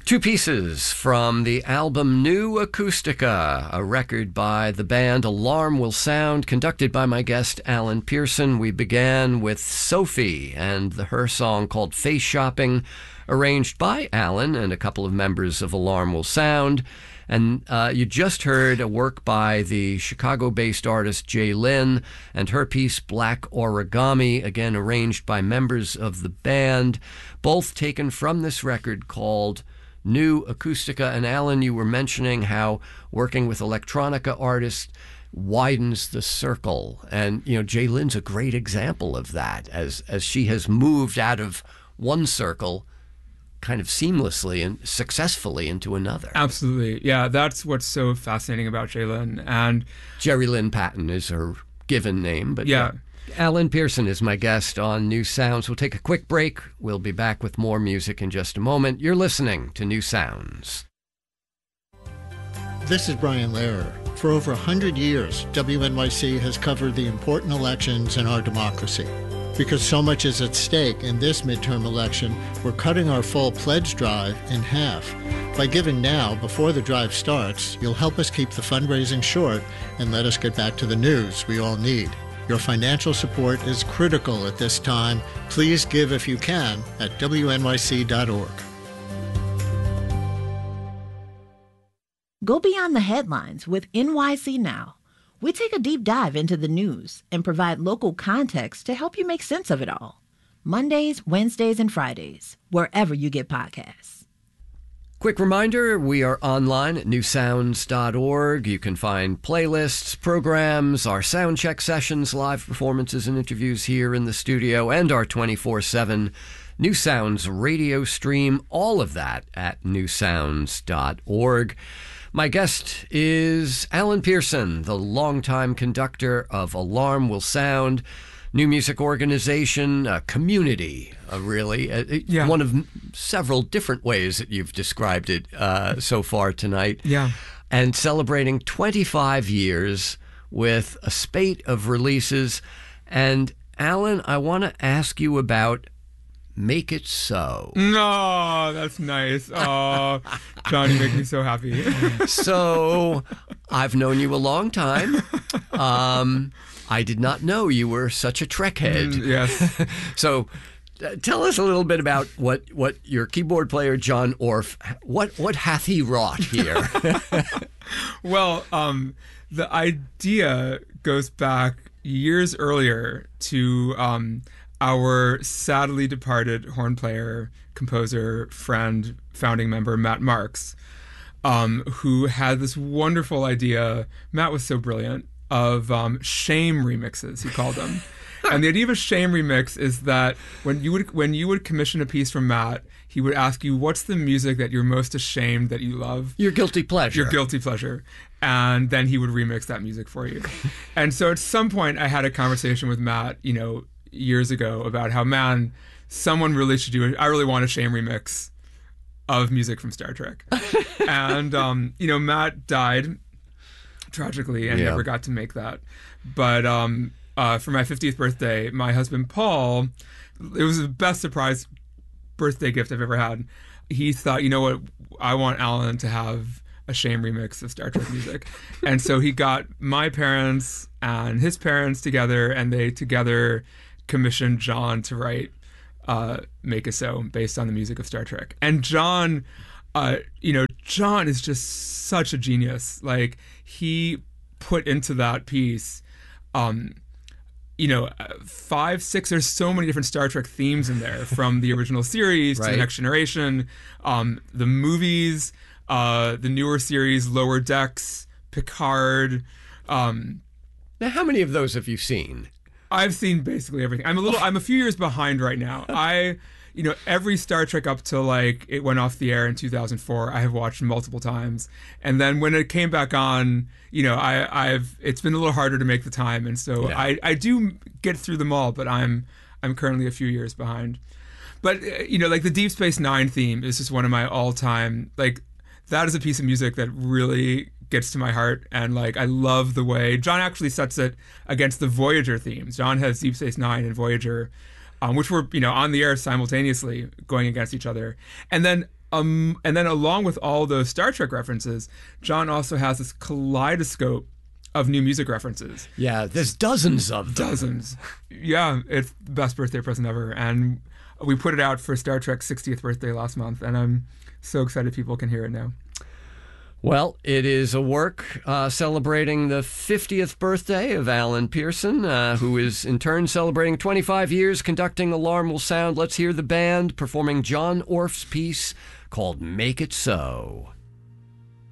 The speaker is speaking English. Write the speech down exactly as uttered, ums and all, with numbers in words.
Two pieces from the album New Acoustica, a record by the band Alarm Will Sound, conducted by my guest Alan Pearson. We began with Sophie and the, her song called Face Shopping, arranged by Alan and a couple of members of Alarm Will Sound. And uh, you just heard a work by the Chicago-based artist Jay Lynn and her piece Black Origami, again arranged by members of the band, both taken from this record called New Acoustica. And Alan, you were mentioning how working with electronica artists widens the circle. And, you know, Jay Lynn's a great example of that, as as she has moved out of one circle kind of seamlessly and successfully into another. Absolutely. Yeah, that's what's so fascinating about Jay Lynn. And Jerry Lynn Patton is her given name, but yeah. yeah. Alan Pearson is my guest on New Sounds. We'll take a quick break. We'll be back with more music in just a moment. You're listening to New Sounds. This is Brian Lehrer. For over one hundred years, W N Y C has covered the important elections in our democracy. Because so much is at stake in this midterm election, we're cutting our fall pledge drive in half. By giving now, before the drive starts, you'll help us keep the fundraising short and let us get back to the news we all need. Your financial support is critical at this time. Please give if you can at W N Y C dot org. Go beyond the headlines with N Y C Now. We take a deep dive into the news and provide local context to help you make sense of it all. Mondays, Wednesdays, and Fridays, wherever you get podcasts. Quick reminder, we are online at new sounds dot org. You can find playlists, programs, our sound check sessions, live performances and interviews here in the studio, and our twenty-four seven New Sounds radio stream, all of that at new sounds dot org. My guest is Alan Pearson, the longtime conductor of Alarm Will Sound, new music organization, a community, uh, really. Uh, yeah. One of several different ways that you've described it uh, so far tonight. Yeah. And celebrating twenty-five years with a spate of releases. And Alan, I want to ask you about Make It So. No, that's nice. Oh, John, you make me so happy. So, I've known you a long time. Um, I did not know you were such a Trek head. Mm, yes. So, uh, tell us a little bit about what, what your keyboard player, John Orff, what, what hath he wrought here? Well, um, the idea goes back years earlier to um, our sadly departed horn player, composer, friend, founding member, Matt Marks, um, who had this wonderful idea. Matt was so brilliant, of um, shame remixes, he called them. And the idea of a shame remix is that when you would when you would commission a piece from Matt, he would ask you, what's the music that you're most ashamed that you love? Your guilty pleasure. Your guilty pleasure. And then he would remix that music for you. And so at some point I had a conversation with Matt, you know, years ago about how, man, someone really should do it. I really want a shame remix of music from Star Trek. And, um, you know, Matt died tragically and yeah. never got to make that. But um, uh, for my fiftieth birthday, my husband, Paul, it was the best surprise birthday gift I've ever had. He thought, you know what, I want Alan to have a shame remix of Star Trek music. And so he got my parents and his parents together, and they together commissioned John to write uh, Make It So based on the music of Star Trek. And John, uh, you know, John is just such a genius. Like, he put into that piece, um, you know, five, six, there's so many different Star Trek themes in there, from the original series right. to The Next Generation, um, the movies, uh, the newer series, Lower Decks, Picard. Um, now, how many of those have you seen? I've seen basically everything. I'm a little, I'm a few years behind right now. I, you know, every Star Trek up till like it went off the air in two thousand four, I have watched multiple times. And then when it came back on, you know, I, I've, it's been a little harder to make the time. And so yeah. I, I do get through them all, but I'm, I'm currently a few years behind. But, you know, like the Deep Space Nine theme is just one of my all time, like, that is a piece of music that really gets to my heart. And like, I love the way John actually sets it against the Voyager themes. John has Deep Space Nine and Voyager, um, which were, you know, on the air simultaneously going against each other. And then Um, and then along with all those Star Trek references, John also has this kaleidoscope of new music references. Yeah, there's dozens of them. Dozens. Yeah, it's the best birthday present ever. And we put it out for Star Trek's sixtieth birthday last month, and I'm so excited people can hear it now. Well, it is a work uh, celebrating the fiftieth birthday of Alan Pearson, uh, who is in turn celebrating twenty-five years conducting Alarm Will Sound. Let's hear the band performing John Orff's piece called Make It So.